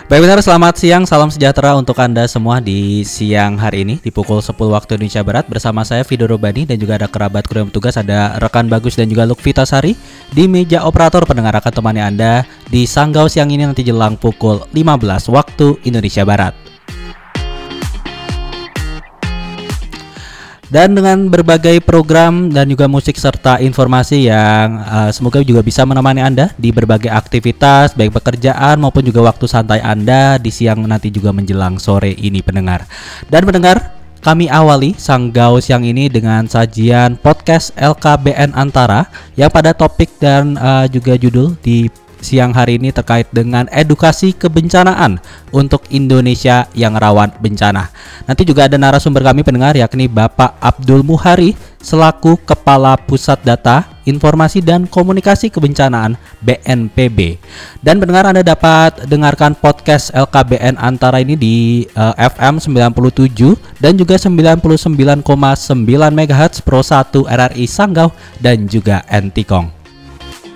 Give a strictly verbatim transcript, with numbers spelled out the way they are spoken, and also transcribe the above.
Baik benar, selamat siang, salam sejahtera untuk Anda semua di siang hari ini di pukul sepuluh waktu Indonesia Barat. Bersama saya Vido Robani dan juga ada kerabat kru yang bertugas, ada rekan Bagus dan juga Lukvita Sari di meja operator. Pendengar akan temani Anda di Sanggau siang ini nanti jelang pukul lima belas waktu Indonesia Barat. Dan dengan berbagai program dan juga musik serta informasi yang uh, semoga juga bisa menemani Anda di berbagai aktivitas baik pekerjaan maupun juga waktu santai Anda di siang nanti juga menjelang sore ini pendengar. Dan pendengar, kami awali Sanggau siang ini dengan sajian podcast L K B N Antara yang pada topik dan uh, juga judul di siang hari ini terkait dengan edukasi kebencanaan untuk Indonesia yang rawan bencana. Nanti juga ada narasumber kami pendengar, yakni Bapak Abdul Muhari selaku Kepala Pusat Data, Informasi dan Komunikasi Kebencanaan B N P B. Dan pendengar, Anda dapat dengarkan podcast L K B N Antara ini di uh, F M sembilan puluh tujuh dan juga sembilan puluh sembilan koma sembilan megahertz Pro satu R R I Sanggau dan juga N T Kong.